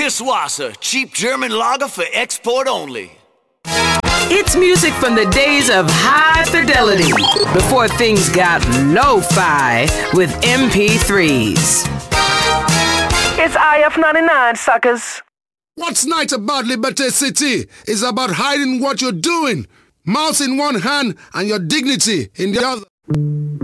Pisswasser, cheap German lager for export only. It's music from the days of high fidelity, before things got lo-fi with MP3s. It's IF99, suckers. What's nice about Liberty City is about hiding what you're doing. Mouse in one hand and your dignity in the other.